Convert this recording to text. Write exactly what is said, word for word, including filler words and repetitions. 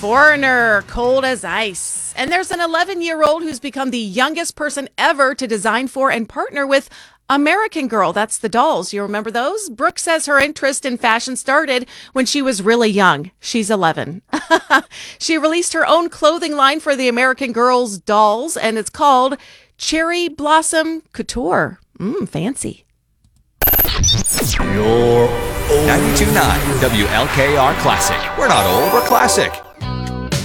Foreigner, cold as ice. And there's an eleven-year-old who's become the youngest person ever to design for and partner with American Girl. That's the dolls. You remember those? Brooke says her interest in fashion started when she was really young. She's eleven. She released her own clothing line for the American Girls dolls, and it's called Cherry Blossom Couture. Mmm, fancy. You're ninety-two point nine W L K R Classic. We're not old, we're classic.